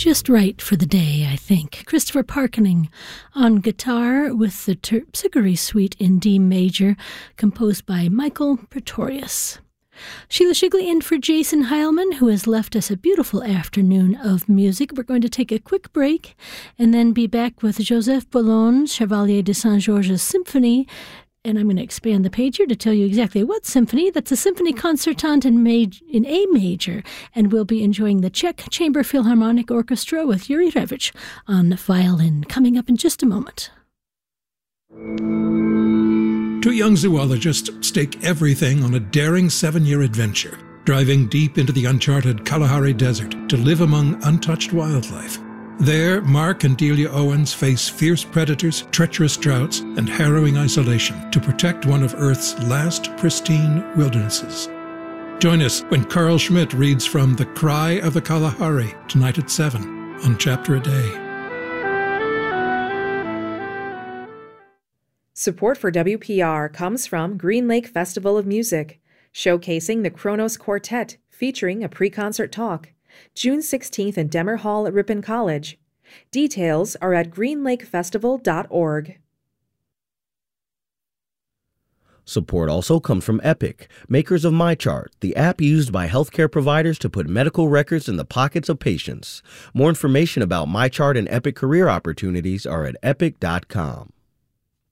just right for the day, I think. Christopher Parkening on guitar with the Terpsichore Suite in D major, composed by Michael Pretorius. Sheila Shigley in for Jason Heilman, who has left us a beautiful afternoon of music. We're going to take a quick break and then be back with Joseph Boulogne, Chevalier de Saint-Georges Symphony. And I'm going to expand the page here to tell you exactly what symphony. That's a symphony concertant in A major. And we'll be enjoying the Czech Chamber Philharmonic Orchestra with Yuri Revich on violin, coming up in just a moment. Two young zoologists stake everything on a daring 7-year adventure, driving deep into the uncharted Kalahari Desert to live among untouched wildlife. There, Mark and Delia Owens face fierce predators, treacherous droughts, and harrowing isolation to protect one of Earth's last pristine wildernesses. Join us when Carl Schmidt reads from The Cry of the Kalahari tonight at 7 on Chapter a Day. Support for WPR comes from Green Lake Festival of Music, showcasing the Kronos Quartet, featuring a pre-concert talk, June 16th in Demmer Hall at Ripon College. Details are at greenlakefestival.org. Support also comes from Epic, makers of MyChart, the app used by healthcare providers to put medical records in the pockets of patients. More information about MyChart and Epic career opportunities are at epic.com.